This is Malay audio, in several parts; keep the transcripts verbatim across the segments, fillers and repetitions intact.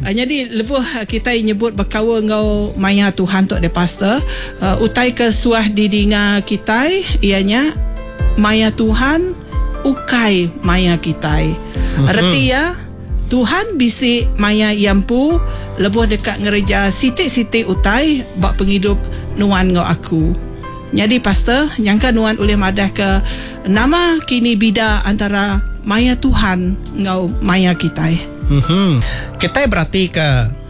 Uh, jadi lebuh kita nyebut berkawa ngau maya Tuhan tok de pastor. Uh, utai ke suah didinga kita ianya maya Tuhan ukai maya kita. Mm-hmm. Erti ya Tuhan bisi maya yampu lebuh dekat ngereja sitik-sitik utai bak penghidup nuan ngau aku. Jadi pastor nyangka nuan oleh madah ke nama kini bida antara maya Tuhan ngau maya kita. Mm-hmm. Kita berarti ke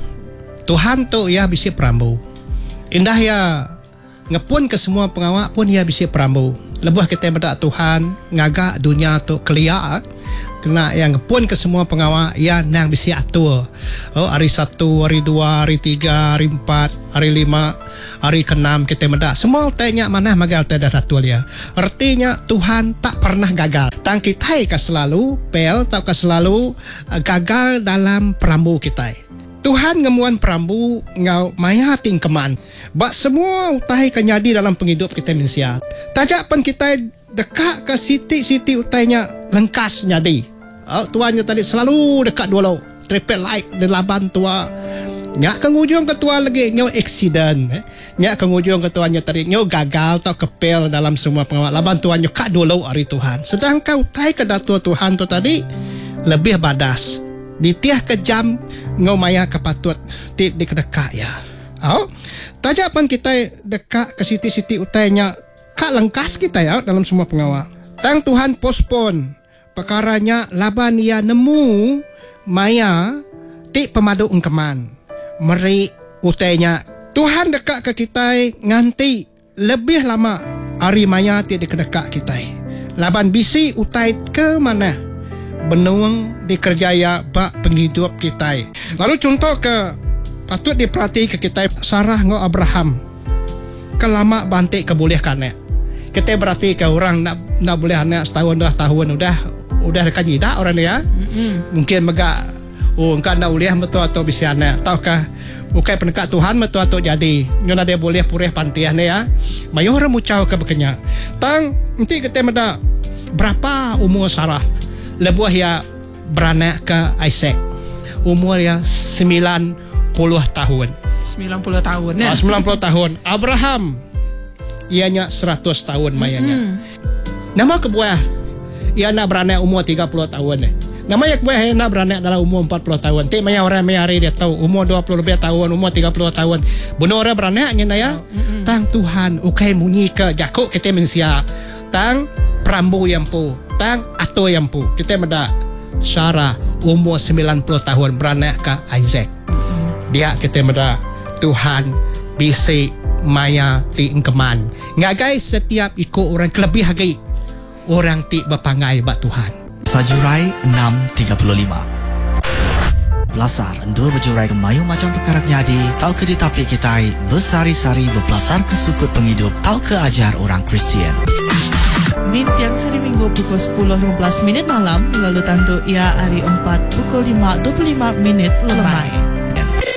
Tuhan tu ya bisi perambu. Indah ya ngepun ke semua pengawak pun ya bisi perambu. Lebuh kita berdak Tuhan ngagak dunia tu kelia kena yang ngepun ke semua pengawak ya nang bisi atur. Oh hari satu, hari dua, hari tiga, hari empat, hari lima, hari keenam kita berdak. Semua tanya mana magal tak ada satu dia. Artinya Tuhan tak pernah gagal. Tang kita ke selalu pel tak ke selalu uh, gagal dalam perambu kita. Tuhan ngemuan perambu ngau maya tingkeman. Bak semua utai kenyadi dalam penghidup kita manusia. Tajak pun kita dekat ke siti-siti utainya lengkas nyadi. Oh, tuannya tadi selalu dekat dulu. Triple like di laban tua. Nyak kengujung ketua lagi nyau accident. Eh? Nyak kengujung ketuanya tadi nyau gagal atau kepel dalam semua pengawal. Laban tuannya kak dulu hari Tuhan. Sedangkan utai ke datua Tuhan tu tadi lebih badas. Ditiah kejam ngau maya kepatut ti di kedekak ya. Oh, tajak pun kita dekat ke siti-siti utainya kak lengkas kita ya dalam semua pengawal. Tang Tuhan pospon perkaranya laban ia nemu maya ti pemadu ungkeman. Meri utainya Tuhan dekat ke kita nganti lebih lama hari maya ti di kedekak kita. Laban bisi utai ke mana? Benuang dikerjaya bak penghidup kita. Lalu contoh ke patut diperhati ke kita Sarah ngau Abraham. Kelama bantik kebolehkannya. Kita berarti ke orang nak nak boleh anak setahun dua tahun udah udah dekat jidak orang dia. Mm-hmm. Mungkin megak oh engkau nak boleh betul atau bisa anak. Tahukah bukan penekat Tuhan betul atau jadi. Nyona dia boleh purih pantian ya. Mayor mucau ke bekenya. Tang nanti kita meda berapa umur Sarah? Lebuah ya beranak ke Isaac. Umur ya sembilan puluh tahun. sembilan puluh tahun ya. Ah, sembilan puluh tahun. Abraham ianya seratus tahun mayanya. Mm-hmm. Nama kebuah ia nak beranak umur tiga puluh tahun. Nama yang kebuah ia nak beranak dalam umur empat puluh tahun. Tik maya orang mayari dia tahu umur dua puluh lebih tahun, umur tiga puluh tahun. Benar orang beranaknya ya. Mm-hmm. Tang Tuhan ukai munyi ke jakuk kita mensia. Tang perambu yang pu. Tang atau yang pu kita meda Sarah umur sembilan puluh tahun beranak ke Isaac. Dia kita meda Tuhan bisi maya ti engkeman. Ngagai setiap ikut orang kelebih hagi orang ti berpangai bak Tuhan. Sajurai enam tiga puluh lima. Belasar endur berjurai ke mayu macam perkara jadi tau ke ditapik kita bersari-sari berpelasar ke sukut penghidup tau ke ajar orang Kristian. Min tiang hari Minggu pukul sepuluh lima belas minit malam lalu tandu ia hari empat pukul lima dua puluh lima minit lemai.